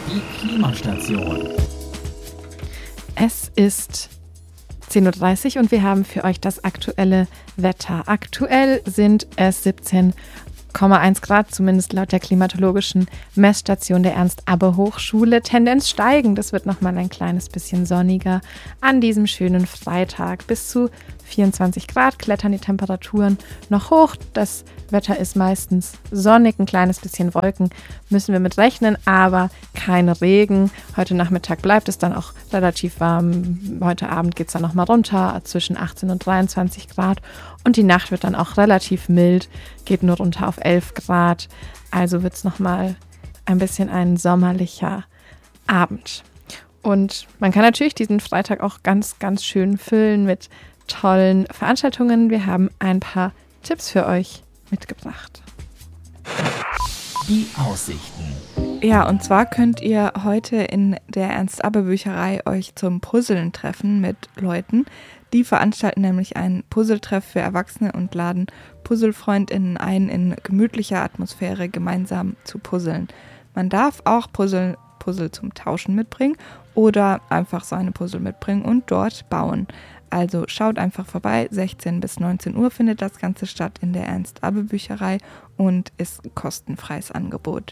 Die Klimastation. Es ist 10:30 Uhr und wir haben für euch das aktuelle Wetter. Aktuell sind es 17,1 Grad, zumindest laut der klimatologischen Messstation der Ernst-Abbe-Hochschule. Tendenz steigend, es wird nochmal ein kleines bisschen sonniger an diesem schönen Freitag. Bis zu 24 Grad klettern die Temperaturen noch hoch. Das Wetter ist meistens sonnig, ein kleines bisschen Wolken müssen wir mit rechnen, aber kein Regen. Heute Nachmittag bleibt es dann auch relativ warm. Heute Abend geht es dann nochmal runter, zwischen 18 und 23 Grad. Und die Nacht wird dann auch relativ mild, geht nur runter auf 11 Grad. Also wird es nochmal ein bisschen ein sommerlicher Abend. Und man kann natürlich diesen Freitag auch ganz, ganz schön füllen mit tollen Veranstaltungen. Wir haben ein paar Tipps für euch mitgebracht. Die Aussichten. Ja, und zwar könnt ihr heute in der Ernst-Abbe-Bücherei euch zum Puzzeln treffen mit Leuten. Die veranstalten nämlich einen Puzzletreff für Erwachsene und laden PuzzlefreundInnen ein, in gemütlicher Atmosphäre gemeinsam zu puzzeln. Man darf auch Puzzle zum Tauschen mitbringen oder einfach seine Puzzle mitbringen und dort bauen. Also schaut einfach vorbei, 16 bis 19 Uhr findet das Ganze statt in der Ernst-Abbe-Bücherei und ist ein kostenfreies Angebot.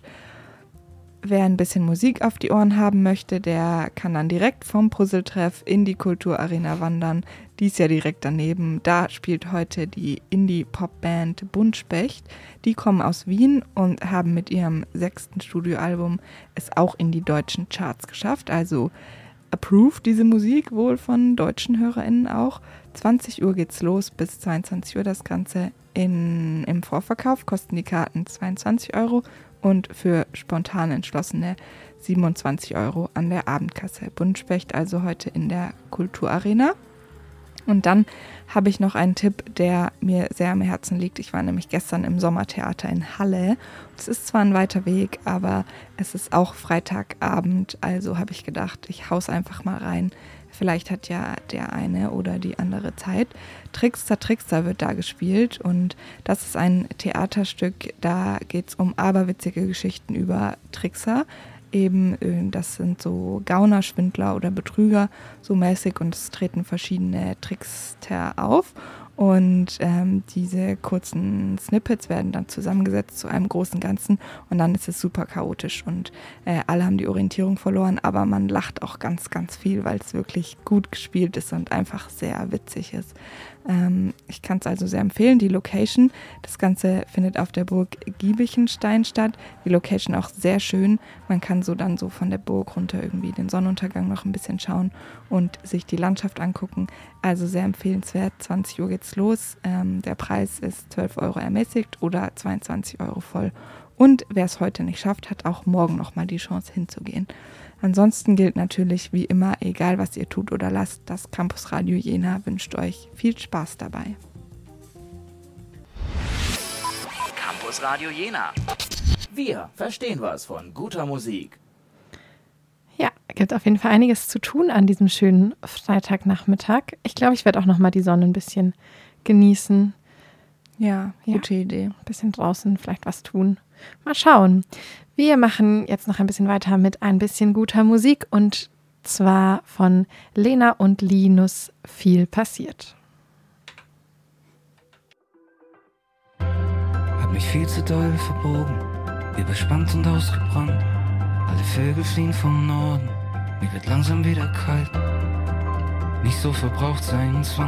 Wer ein bisschen Musik auf die Ohren haben möchte, der kann dann direkt vom Puzzletreff in die Kulturarena wandern. Die ist ja direkt daneben. Da spielt heute die Indie-Pop-Band Buntspecht. Die kommen aus Wien und haben mit ihrem 6. Studioalbum es auch in die deutschen Charts geschafft. Also approved diese Musik wohl von deutschen HörerInnen auch. 20 Uhr geht's los, bis 22 Uhr das Ganze. Im Vorverkauf kosten die Karten 22 Euro und für spontan Entschlossene 27 Euro an der Abendkasse. Buntspecht also heute in der Kulturarena. Und dann habe ich noch einen Tipp, der mir sehr am Herzen liegt. Ich war nämlich gestern im Sommertheater in Halle. Es ist zwar ein weiter Weg, aber es ist auch Freitagabend, also habe ich gedacht, ich hau's einfach mal rein. Vielleicht hat ja der eine oder die andere Zeit. Trickster, Trickster wird da gespielt und das ist ein Theaterstück, da geht es um aberwitzige Geschichten über Trickser. Eben, das sind so Gauner, Schwindler oder Betrüger so mäßig und es treten verschiedene Trickster auf. Und diese kurzen Snippets werden dann zusammengesetzt zu einem großen Ganzen und dann ist es super chaotisch und alle haben die Orientierung verloren, aber man lacht auch ganz, ganz viel, weil es wirklich gut gespielt ist und einfach sehr witzig ist. Ich kann es also sehr empfehlen, die Location. Das Ganze findet auf der Burg Giebichenstein statt. Die Location auch sehr schön. Man kann so dann so von der Burg runter irgendwie den Sonnenuntergang noch ein bisschen schauen und sich die Landschaft angucken. Also sehr empfehlenswert. 20 Uhr geht's los. Der Preis ist 12 Euro ermäßigt oder 22 Euro voll. Und wer es heute nicht schafft, hat auch morgen nochmal die Chance hinzugehen. Ansonsten gilt natürlich wie immer, egal was ihr tut oder lasst, das Campus Radio Jena wünscht euch viel Spaß dabei. Campus Radio Jena. Wir verstehen was von guter Musik. Ja, gibt auf jeden Fall einiges zu tun an diesem schönen Freitagnachmittag. Ich glaube, ich werde auch nochmal die Sonne ein bisschen genießen. Ja, gute Idee. Ein bisschen draußen vielleicht was tun. Mal schauen. Wir machen jetzt noch ein bisschen weiter mit ein bisschen guter Musik und zwar von Lena und Linus Viel passiert. Hab mich viel zu doll verbogen, überspannt und ausgebrannt. Alle Vögel fliehen vom Norden, mir wird langsam wieder kalt. Nicht so verbraucht sein,